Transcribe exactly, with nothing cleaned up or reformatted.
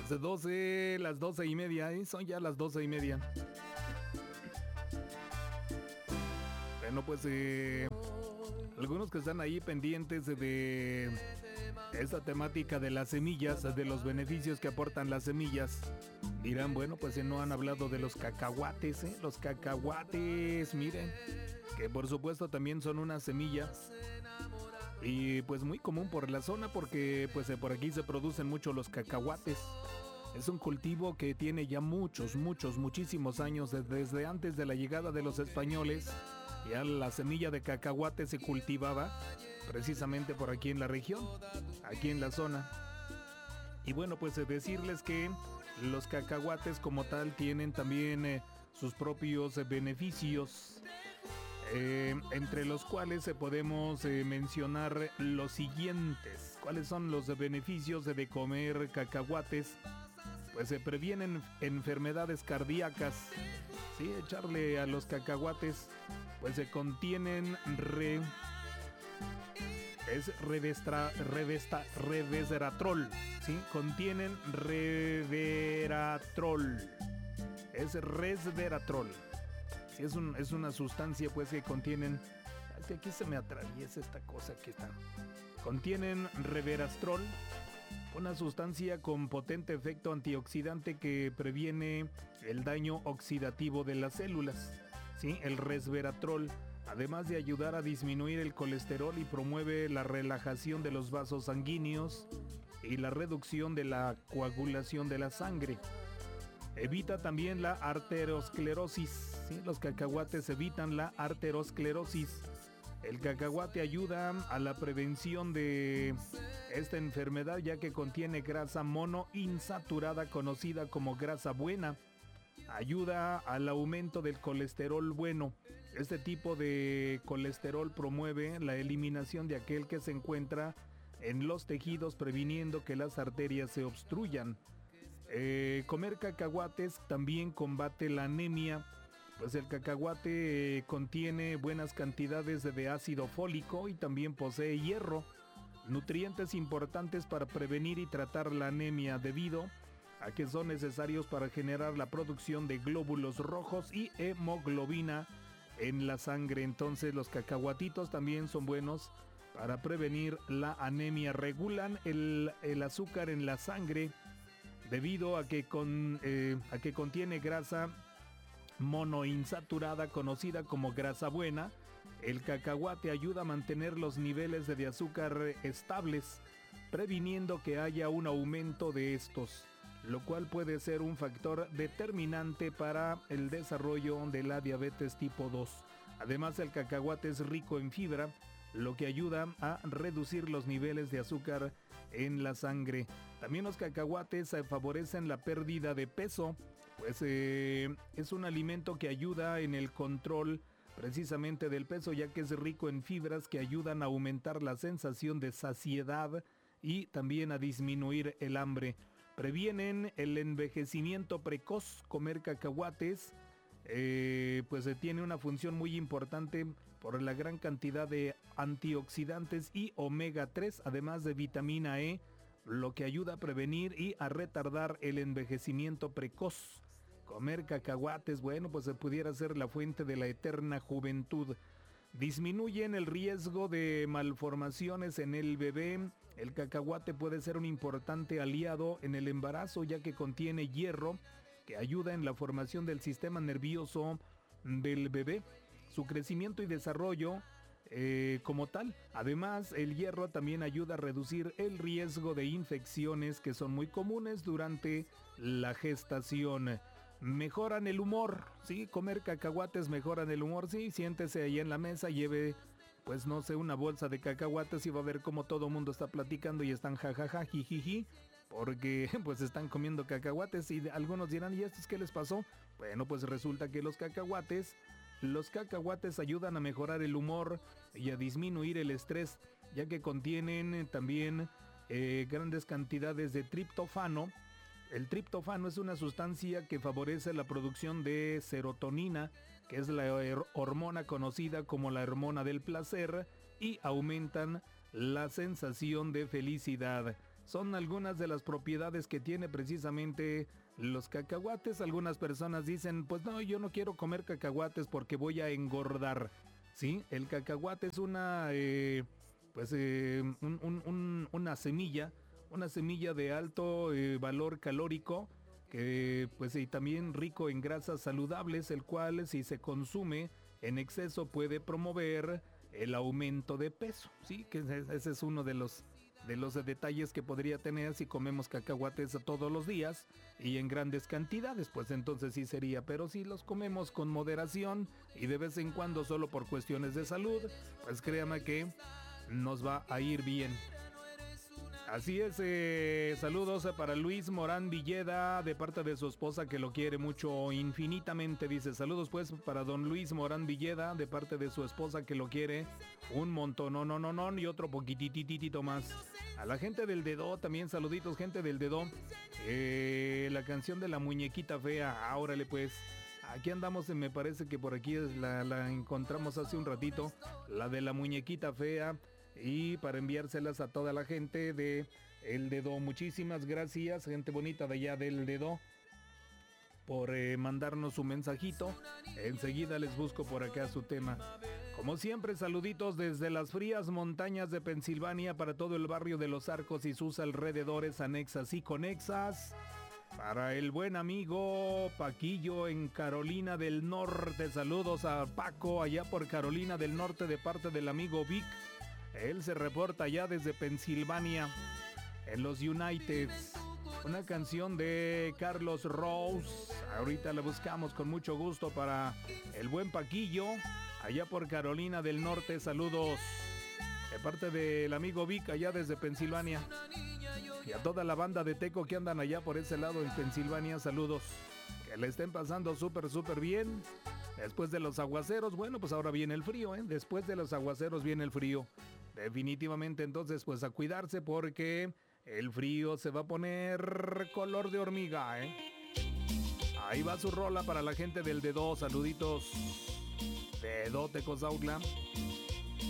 Las doce, las doce y media, ¿eh? Son ya las doce y media. Bueno, pues eh, algunos que están ahí pendientes de esa temática de las semillas, de los beneficios que aportan las semillas, dirán, bueno, pues no han hablado de los cacahuates, ¿eh? Los cacahuates, miren, que por supuesto también son una semilla. Y pues muy común por la zona porque pues por aquí se producen mucho los cacahuates. Es un cultivo que tiene ya muchos, muchos, muchísimos años. Desde antes de la llegada de los españoles, ya la semilla de cacahuate se cultivaba precisamente por aquí en la región, aquí en la zona. Y bueno, pues decirles que los cacahuates como tal tienen también eh, sus propios eh, beneficios. Eh, entre los cuales eh, podemos eh, mencionar los siguientes. ¿Cuáles son los beneficios de, de comer cacahuates? Pues se previenen enfermedades cardíacas. Sí, echarle a los cacahuates, pues se contienen re, es revestra, revesta, revesveratrol. Sí, contienen reveratrol. Es resveratrol. Sí, es, un, es una sustancia pues que contienen, aquí se me atraviesa esta cosa que está, contienen reveratrol, una sustancia con potente efecto antioxidante que previene el daño oxidativo de las células. Sí, el resveratrol, además de ayudar a disminuir el colesterol y promueve la relajación de los vasos sanguíneos y la reducción de la coagulación de la sangre. Evita también la arteriosclerosis. ¿Sí? Los cacahuates evitan la arteriosclerosis. El cacahuate ayuda a la prevención de esta enfermedad ya que contiene grasa monoinsaturada conocida como grasa buena. Ayuda al aumento del colesterol bueno. Este tipo de colesterol promueve la eliminación de aquel que se encuentra en los tejidos previniendo que las arterias se obstruyan. Eh, comer cacahuates también combate la anemia, pues el cacahuate eh, contiene buenas cantidades de, de ácido fólico y también posee hierro, nutrientes importantes para prevenir y tratar la anemia debido a que son necesarios para generar la producción de glóbulos rojos y hemoglobina en la sangre. Entonces los cacahuatitos también son buenos para prevenir la anemia, regulan el, el azúcar en la sangre, debido a que, con, eh, a que contiene grasa monoinsaturada conocida como grasa buena. El cacahuate ayuda a mantener los niveles de azúcar estables, previniendo que haya un aumento de estos, lo cual puede ser un factor determinante para el desarrollo de la diabetes tipo dos. Además, el cacahuate es rico en fibra, lo que ayuda a reducir los niveles de azúcar en la sangre. También los cacahuates eh, favorecen la pérdida de peso, pues eh, es un alimento que ayuda en el control precisamente del peso, ya que es rico en fibras que ayudan a aumentar la sensación de saciedad y también a disminuir el hambre. Previenen el envejecimiento precoz. Comer cacahuates Eh, pues eh, tiene una función muy importante por la gran cantidad de antioxidantes y omega tres, además de vitamina E, lo que ayuda a prevenir y a retardar el envejecimiento precoz. Comer cacahuates, bueno, pues se pudiera ser la fuente de la eterna juventud. Disminuyen el riesgo de malformaciones en el bebé. El cacahuate puede ser un importante aliado en el embarazo, ya que contiene hierro, que ayuda en la formación del sistema nervioso del bebé, su crecimiento y desarrollo eh, como tal. Además, el hierro también ayuda a reducir el riesgo de infecciones que son muy comunes durante la gestación. Mejoran el humor, ¿sí? Comer cacahuates mejoran el humor, sí. Siéntese ahí en la mesa, lleve, pues no sé, una bolsa de cacahuates y va a ver cómo todo el mundo está platicando y están jajaja, jijiji, porque pues están comiendo cacahuates y algunos dirán, ¿y estos qué les pasó? Bueno, pues resulta que los cacahuates, los cacahuates ayudan a mejorar el humor y a disminuir el estrés, ya que contienen también eh, grandes cantidades de triptófano. El triptófano es una sustancia que favorece la producción de serotonina, que es la hormona conocida como la hormona del placer, y aumentan la sensación de felicidad. son algunas de las propiedades que tiene precisamente los cacahuates. Algunas personas dicen, pues no, yo no quiero comer cacahuates porque voy a engordar. Sí, el cacahuate es una, eh, pues, eh, un, un, un, una semilla, una semilla de alto eh, valor calórico, que pues y también rico en grasas saludables, el cual si se consume en exceso puede promover el aumento de peso. Sí, que ese es uno de los de los detalles que podría tener si comemos cacahuates todos los días y en grandes cantidades, pues entonces sí sería, pero si los comemos con moderación y de vez en cuando solo por cuestiones de salud, pues créame que nos va a ir bien. Así es, eh, saludos para Luis Morán Villeda de parte de su esposa que lo quiere mucho infinitamente, dice. Saludos pues para don Luis Morán Villeda de parte de su esposa que lo quiere un montón, no, no, no, no, y otro poquitititito más. A la gente del Dedo también saluditos, gente del Dedo. Eh, la canción de la muñequita fea, ah, órale pues. Aquí andamos, me parece que por aquí la, la encontramos hace un ratito, la de la muñequita fea. Y para enviárselas a toda la gente de El Dedo. Muchísimas gracias, gente bonita de allá del Dedo, por eh, mandarnos su mensajito. Enseguida les busco por acá su tema. Como siempre, saluditos desde las frías montañas de Pensilvania para todo el barrio de Los Arcos y sus alrededores, anexas y conexas. Para el buen amigo Paquillo en Carolina del Norte. Saludos a Paco allá por Carolina del Norte de parte del amigo Vic. Él se reporta allá desde Pensilvania, en los Uniteds. Una canción de Carlos Rose. Ahorita la buscamos con mucho gusto para el buen Paquillo, allá por Carolina del Norte. Saludos de parte del amigo Vic, allá desde Pensilvania. Y a toda la banda de Teco que andan allá por ese lado en Pensilvania, saludos. Que le estén pasando súper, súper bien. Después de los aguaceros, bueno, pues ahora viene el frío, ¿eh? Después de los aguaceros viene el frío. Definitivamente, entonces, pues a cuidarse porque el frío se va a poner color de hormiga, ¿eh? Ahí va su rola para la gente del Dedo. Saluditos. Dedo, Tecozautla.